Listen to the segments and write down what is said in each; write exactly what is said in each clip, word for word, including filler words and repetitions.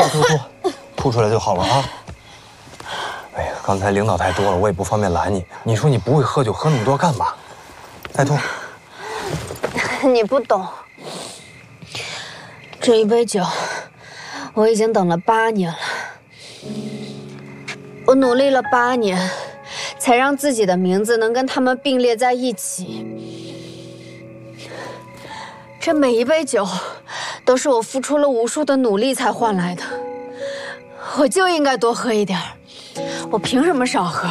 吐吐吐，吐出来就好了啊。哎呀，刚才领导太多了，我也不方便拦你。你说你不会喝酒，喝那么多干嘛？再吐。 你不懂，这一杯酒，我已经等了八年了。我努力了八年，才让自己的名字能跟他们并列在一起。这每一杯酒，都是我付出了无数的努力才换来的。我就应该多喝一点，我凭什么少喝？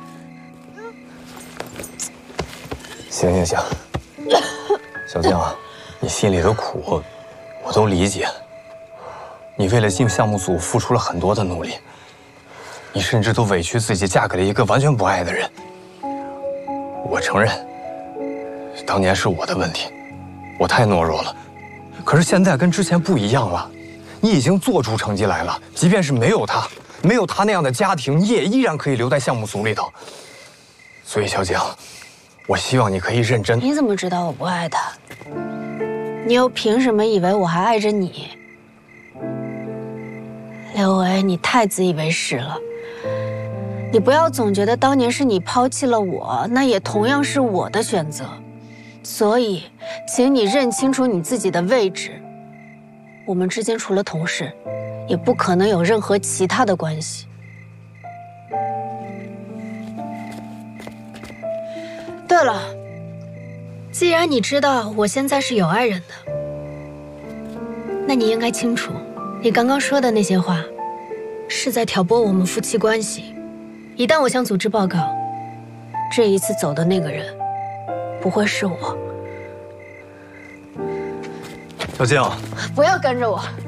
行行行，小静啊，你心里的苦，我都理解。你为了进项目组付出了很多的努力，你甚至都委屈自己嫁给了一个完全不爱的人。我承认，当年是我的问题，我太懦弱了。可是现在跟之前不一样了，你已经做出成绩来了。即便是没有他，没有他那样的家庭，你也依然可以留在项目组里头。所以，小静，我希望你可以认真。 你怎么知道我不爱他？你又凭什么以为我还爱着你？刘维，你太自以为是了。你不要总觉得当年是你抛弃了我，那也同样是我的选择。所以，请你认清楚你自己的位置。我们之间除了同事，也不可能有任何其他的关系。对了，既然你知道我现在是有爱人的，那你应该清楚，你刚刚说的那些话，是在挑拨我们夫妻关系。一旦我向组织报告，这一次走的那个人，不会是我。 小静， 不要跟着我。